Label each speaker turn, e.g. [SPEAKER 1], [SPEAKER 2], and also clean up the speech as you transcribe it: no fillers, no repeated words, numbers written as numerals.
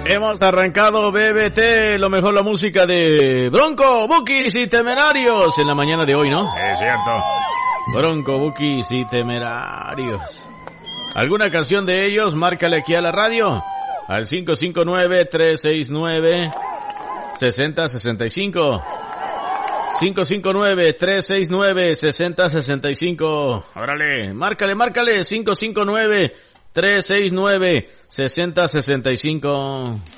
[SPEAKER 1] Hemos arrancado BBT, lo mejor la música de Bronco, Bukis y Temerarios en la mañana de hoy, ¿no?
[SPEAKER 2] Es cierto.
[SPEAKER 1] Bronco, Bukis y Temerarios. ¿Alguna canción de ellos? Márcale aquí a la radio al 559-369-6065. 559-369-6065. Órale, márcale, 559-369-6065.